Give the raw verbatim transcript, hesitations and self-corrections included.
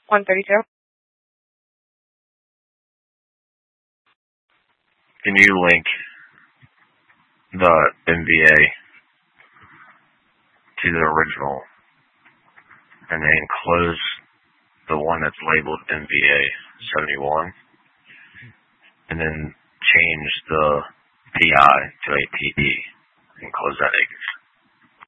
one thirty-two. Can you link the N V A to the original and then close the one that's labeled N V A seventy-one and then change the P I to a P D and close that acre?